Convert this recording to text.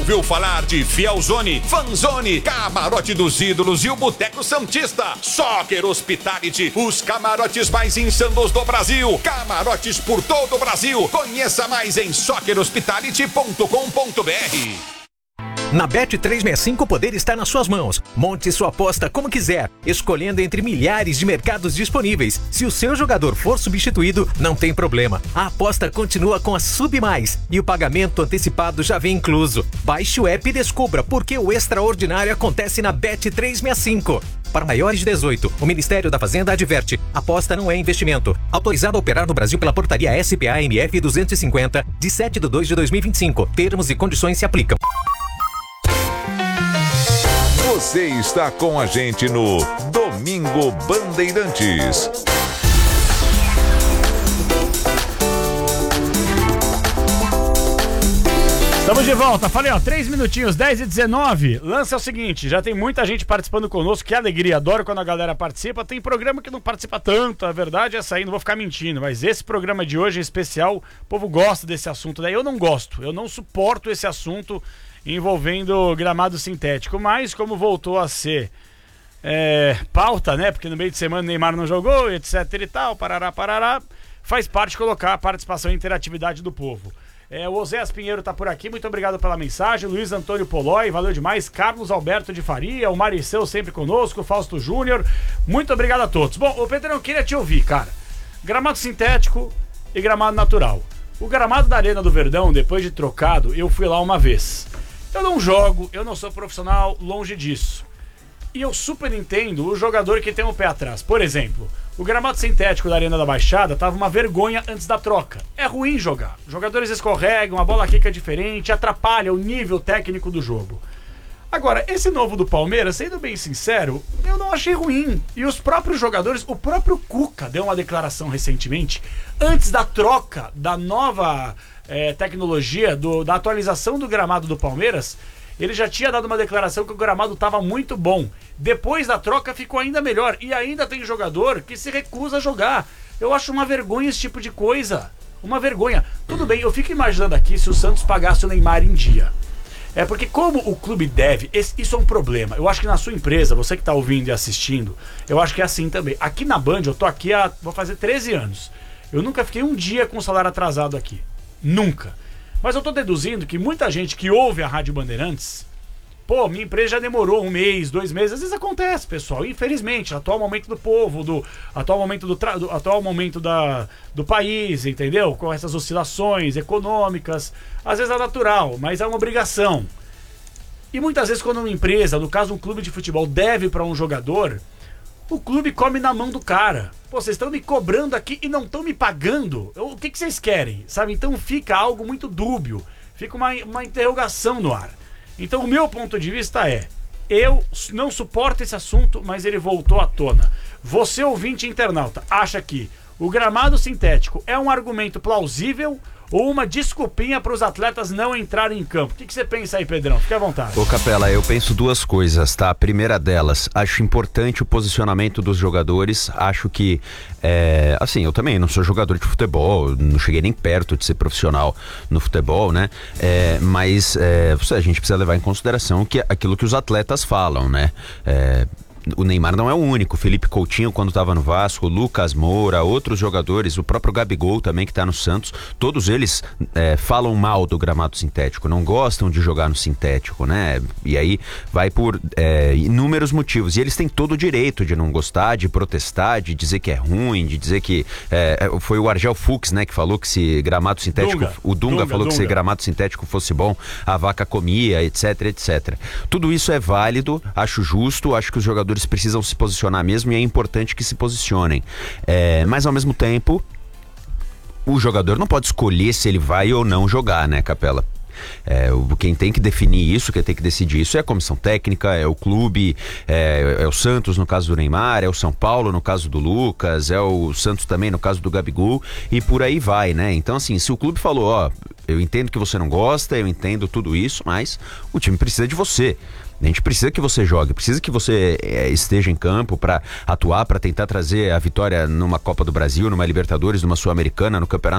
Ouviu falar de Fielzone, Fanzone, Camarote dos Ídolos e o Boteco Santista. Soccer Hospitality, os camarotes mais insanos do Brasil. Camarotes por todo o Brasil. Conheça mais em soccerhospitality.com.br. Na Bet365 o poder está nas suas mãos. Monte sua aposta como quiser, escolhendo entre milhares de mercados disponíveis. Se o seu jogador for substituído, não tem problema. A aposta continua com a Sub Mais e o pagamento antecipado já vem incluso. Baixe o app e descubra porque o extraordinário acontece na Bet365. Para maiores de 18, o Ministério da Fazenda adverte: aposta não é investimento. Autorizado a operar no Brasil pela portaria SPA-MF 250, de 7/2/2025. Termos e condições se aplicam. Você está com a gente no Domingo Bandeirantes. Estamos de volta, falei 3 minutinhos, 10h19. Lance é o seguinte, já tem muita gente participando conosco, que alegria, adoro quando a galera participa. Tem programa que não participa tanto, a verdade é essa aí, não vou ficar mentindo. Mas esse programa de hoje em especial, o povo gosta desse assunto, daí eu não gosto, eu não suporto esse assunto envolvendo gramado sintético, mas como voltou a ser pauta, né, porque no meio de semana o Neymar não jogou, etc e tal, parará, faz parte de colocar a participação e interatividade do povo. O Oséias Pinheiro tá por aqui, muito obrigado pela mensagem. Luiz Antônio Polói, valeu demais. Carlos Alberto de Faria, o Mariceu sempre conosco, Fausto Júnior, muito obrigado a todos. Bom, o Pedrão, eu queria te ouvir, cara. Gramado sintético e gramado natural. O gramado da Arena do Verdão, depois de trocado, eu fui lá uma vez. Eu não jogo, eu não sou profissional, longe disso. E eu super entendo o jogador que tem um pé atrás. Por exemplo, o gramado sintético da Arena da Baixada tava uma vergonha antes da troca. É ruim jogar. Os jogadores escorregam, a bola quica diferente, atrapalha o nível técnico do jogo. Agora, esse novo do Palmeiras, sendo bem sincero, eu não achei ruim. E os próprios jogadores, o próprio Cuca deu uma declaração recentemente, antes da troca da nova tecnologia, da atualização do gramado do Palmeiras, ele já tinha dado uma declaração que o gramado estava muito bom. Depois da troca ficou ainda melhor. E ainda tem jogador que se recusa a jogar. Eu acho uma vergonha esse tipo de coisa. Uma vergonha. Tudo bem, eu fico imaginando aqui se o Santos pagasse o Neymar em dia. Porque como o clube deve, isso é um problema. Eu acho que na sua empresa, você que está ouvindo e assistindo, eu acho que é assim também. Aqui na Band, eu tô aqui vou fazer 13 anos. Eu nunca fiquei um dia com salário atrasado aqui. Nunca. Mas eu tô deduzindo que muita gente que ouve a Rádio Bandeirantes, minha empresa já demorou 1 mês, 2 meses, às vezes acontece, pessoal, infelizmente, atual momento do povo, atual momento do país, entendeu? Com essas oscilações econômicas, às vezes é natural, mas é uma obrigação. E muitas vezes quando uma empresa, no caso um clube de futebol, deve para um jogador, o clube come na mão do cara. Vocês estão me cobrando aqui e não estão me pagando. O que vocês querem? Sabe? Então fica algo muito dúbio. Fica uma interrogação no ar. Então o meu ponto de vista eu não suporto esse assunto, mas ele voltou à tona. Você, ouvinte internauta, acha que o gramado sintético é um argumento plausível ou uma desculpinha para os atletas não entrarem em campo? O que você pensa aí, Pedrão? Fique à vontade. Ô Capela, eu penso 2 coisas, tá? A primeira delas, acho importante o posicionamento dos jogadores. Acho que, assim, eu também não sou jogador de futebol, não cheguei nem perto de ser profissional no futebol, né? Mas a gente precisa levar em consideração aquilo que os atletas falam, né? O Neymar não é o único. Felipe Coutinho, quando estava no Vasco, Lucas Moura, outros jogadores, o próprio Gabigol também, que está no Santos, todos eles falam mal do gramado sintético, não gostam de jogar no sintético, né? E aí vai por inúmeros motivos. E eles têm todo o direito de não gostar, de protestar, de dizer que é ruim, de dizer que... foi o Argel Fuchs, né, que falou que se gramado sintético... O Dunga falou que se gramado sintético fosse bom, a vaca comia, etc, etc. Tudo isso é válido, acho justo, acho que os jogadores precisam se posicionar mesmo e é importante que se posicionem. Mas ao mesmo tempo, o jogador não pode escolher se ele vai ou não jogar, né, Capela? Quem tem que definir isso, quem tem que decidir isso é a comissão técnica, é o clube, é o Santos no caso do Neymar, é o São Paulo no caso do Lucas, é o Santos também no caso do Gabigol e por aí vai, né? Então assim, se o clube falou, eu entendo que você não gosta, eu entendo tudo isso, mas o time precisa de você. A gente precisa que você jogue, precisa que você esteja em campo para atuar, para tentar trazer a vitória numa Copa do Brasil, numa Libertadores, numa Sul-Americana, no Campeonato